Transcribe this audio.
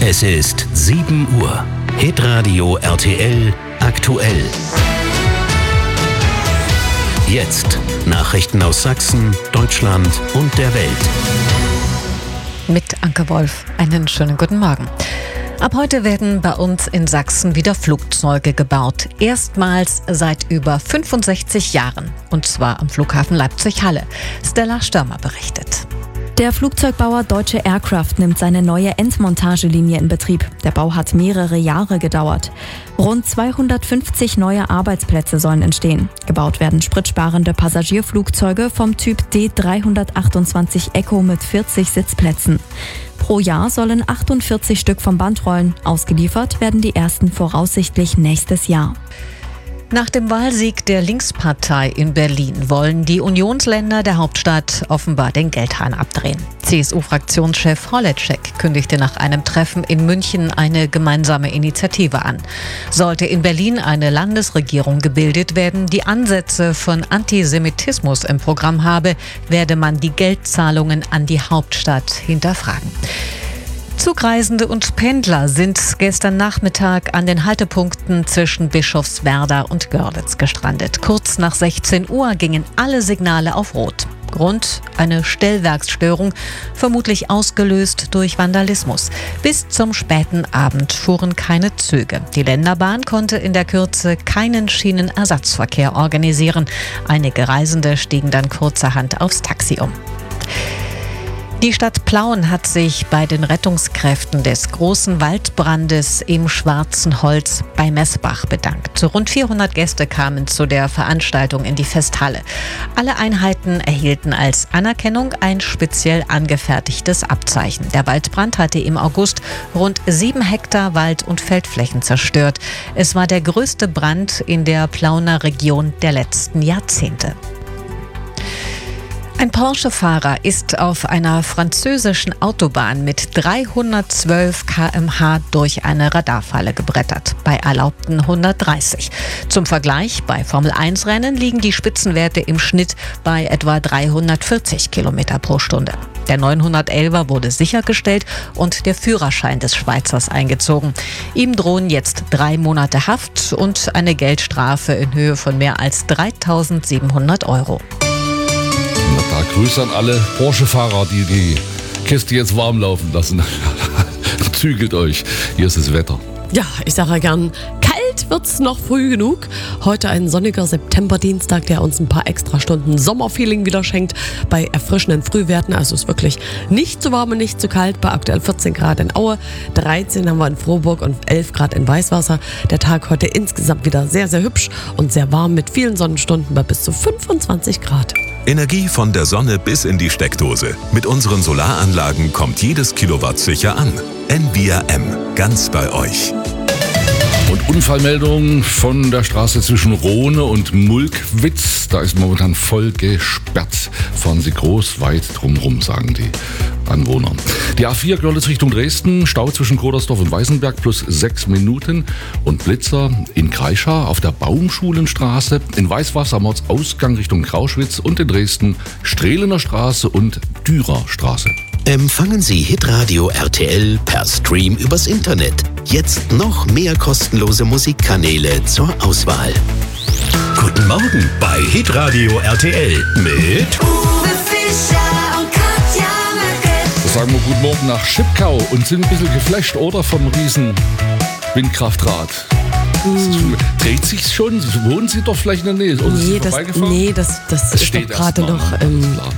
Es ist 7 Uhr. Hitradio RTL aktuell. Jetzt Nachrichten aus Sachsen, Deutschland und der Welt. Mit Anke Wolf. Einen schönen guten Morgen. Ab heute werden bei uns in Sachsen wieder Flugzeuge gebaut. Erstmals seit über 65 Jahren. Und zwar am Flughafen Leipzig-Halle. Stella Störmer berichtet. Der Flugzeugbauer Deutsche Aircraft nimmt seine neue Endmontagelinie in Betrieb. Der Bau hat mehrere Jahre gedauert. Rund 250 neue Arbeitsplätze sollen entstehen. Gebaut werden spritsparende Passagierflugzeuge vom Typ D328 Echo mit 40 Sitzplätzen. Pro Jahr sollen 48 Stück vom Band rollen. Ausgeliefert werden die ersten voraussichtlich nächstes Jahr. Nach dem Wahlsieg der Linkspartei in Berlin wollen die Unionsländer der Hauptstadt offenbar den Geldhahn abdrehen. CSU-Fraktionschef Holeček kündigte nach einem Treffen in München eine gemeinsame Initiative an. Sollte in Berlin eine Landesregierung gebildet werden, die Ansätze von Antisemitismus im Programm habe, werde man die Geldzahlungen an die Hauptstadt hinterfragen. Zugreisende und Pendler sind gestern Nachmittag an den Haltepunkten zwischen Bischofswerda und Görlitz gestrandet. Kurz nach 16 Uhr gingen alle Signale auf Rot. Grund: eine Stellwerksstörung, vermutlich ausgelöst durch Vandalismus. Bis zum späten Abend fuhren keine Züge. Die Länderbahn konnte in der Kürze keinen Schienenersatzverkehr organisieren. Einige Reisende stiegen dann kurzerhand aufs Taxi um. Die Stadt Plauen hat sich bei den Rettungskräften des großen Waldbrandes im Schwarzen Holz bei Messbach bedankt. Rund 400 Gäste kamen zu der Veranstaltung in die Festhalle. Alle Einheiten erhielten als Anerkennung ein speziell angefertigtes Abzeichen. Der Waldbrand hatte im August rund 7 Hektar Wald- und Feldflächen zerstört. Es war der größte Brand in der Plauener Region der letzten Jahrzehnte. Ein Porsche-Fahrer ist auf einer französischen Autobahn mit 312 km/h durch eine Radarfalle gebrettert, bei erlaubten 130. Zum Vergleich, bei Formel-1-Rennen liegen die Spitzenwerte im Schnitt bei etwa 340 km pro Stunde. Der 911er wurde sichergestellt und der Führerschein des Schweizers eingezogen. Ihm drohen jetzt 3 Monate Haft und eine Geldstrafe in Höhe von mehr als 3.700 €. Da Grüße an alle Porsche-Fahrer, die die Kiste jetzt warm laufen lassen. Zügelt euch, hier ist das Wetter. Ja, ich sage ja gern, kalt wird's noch früh genug. Heute ein sonniger Septemberdienstag, der uns ein paar extra Stunden Sommerfeeling wieder schenkt. Bei erfrischenden Frühwerten, also ist wirklich nicht zu warm und nicht zu kalt. Bei aktuell 14 Grad in Aue, 13 haben wir in Frohburg und 11 Grad in Weißwasser. Der Tag heute insgesamt wieder sehr, sehr hübsch und sehr warm mit vielen Sonnenstunden bei bis zu 25 Grad. Energie von der Sonne bis in die Steckdose. Mit unseren Solaranlagen kommt jedes Kilowatt sicher an. NVRM, ganz bei euch. Und Unfallmeldung von der Straße zwischen Rohne und Mulkwitz. Da ist momentan voll gesperrt. Fahren Sie groß weit drumherum, sagen die Anwohner. Die A4 Görlitz Richtung Dresden, Stau zwischen Grodersdorf und Weißenberg plus 6 Minuten. Und Blitzer in Kreischa auf der Baumschulenstraße, in Weißwasser Mordsausgang Richtung Krauschwitz und in Dresden Strehlener Straße und Dürer Straße. Empfangen Sie Hitradio RTL per Stream übers Internet. Jetzt noch mehr kostenlose Musikkanäle zur Auswahl. Guten Morgen bei Hitradio RTL mit Uwe Fischer und Katja Möcke. Sagen wir guten Morgen nach Schipkau und sind ein bisschen geflasht, oder? Vom riesen Windkraftrad. Dreht sich schon? Wohnen Sie doch vielleicht in der Nähe? Oder Nee, das ist doch steht gerade erst noch mal. im